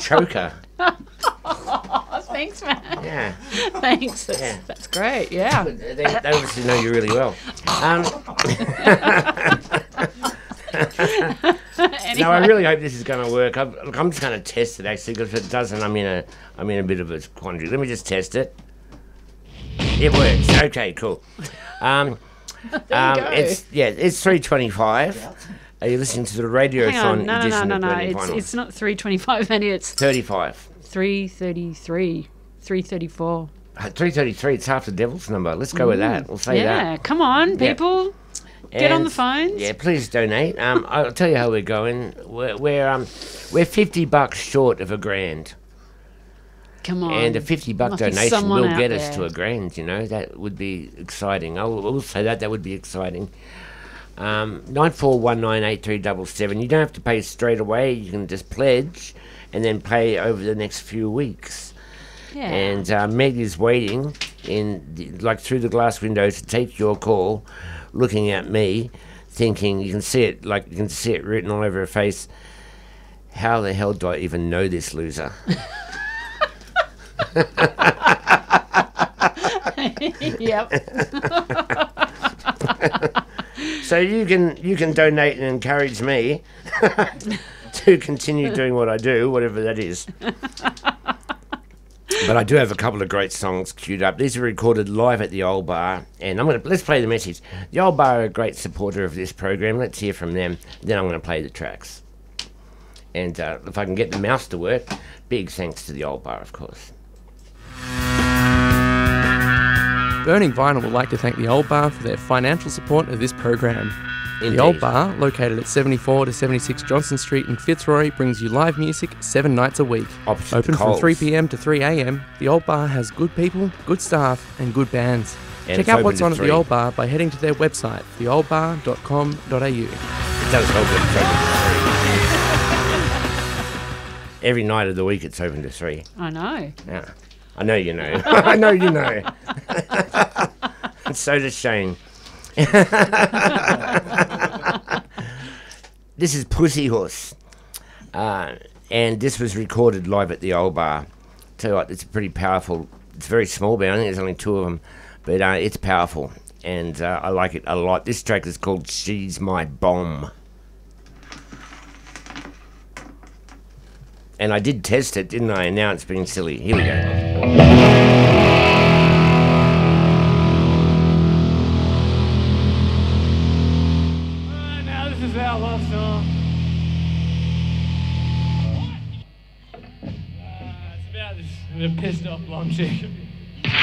choker. Thanks, man. Yeah. Thanks. That's great. Yeah. They obviously know you really well. No, I really hope this is going to work. I'm just going to test it actually, because if it doesn't, I'm in a bit of a quandary. Let me just test it. It works. Okay, cool. It's 3:25. Are you listening to the Radiothon edition of Burning Vinyl? It's not 3:25, Andy. It's 35. 3:33, 3:34. 3:33. It's half the devil's number. Let's go with that. We'll say that. Yeah, come on, people. Get on the phones. Yeah, please donate. I'll tell you how we're going. We're $50 short of $1,000. Come on. And a $50 Must be donation someone will out get us there. to $1,000. You know, that would be exciting. I'll say that would be exciting. 94198377. You don't have to pay straight away. You can just pledge and then pay over the next few weeks. Yeah. And Meg is waiting through the glass window to take your call, looking at me, thinking you can see it written all over her face. How the hell do I even know this loser? Yep. So you can donate and encourage me to continue doing what I do, whatever that is. But I do have a couple of great songs queued up. These are recorded live at the Old Bar, and let's play the message. The Old Bar are a great supporter of this program. Let's hear from them. Then I'm going to play the tracks. And if I can get the mouse to work, big thanks to the Old Bar, of course. Burning Vinyl would like to thank the Old Bar for their financial support of this program. Indeed. The Old Bar, located at 74 to 76 Johnson Street in Fitzroy, brings you live music 7 nights a week. Opposite Open the from Coles. 3 p.m. to 3 a.m, the Old Bar has good people, good staff and good bands. And Check it's out open what's to on at 3. the Old Bar by heading to their website, theoldbar.com.au. It does help that it's open to 3. Every night of the week it's open to 3. I know. Yeah. I know you know. I know you know. And so does Shane. This is Pussy Horse. And this was recorded live at the Old Bar. Tell you what, it's pretty powerful. It's a very small band. I think there's only 2 of them. But it's powerful. And I like it a lot. This track is called She's My Bomb. And I did test it, didn't I? And now it's being silly. Here we go. Now this is our love song. It's about this pissed off blonde chick.